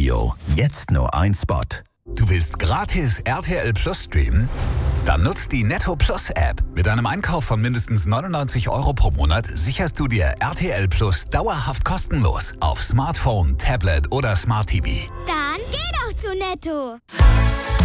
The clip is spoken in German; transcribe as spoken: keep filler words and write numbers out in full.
Video. Jetzt nur ein Spot. Du willst gratis R T L Plus streamen? Dann nutzt die Netto Plus App. Mit einem Einkauf von mindestens neunundneunzig Euro pro Monat sicherst du dir R T L Plus dauerhaft kostenlos auf Smartphone, Tablet oder Smart T V. Dann geh doch zu Netto!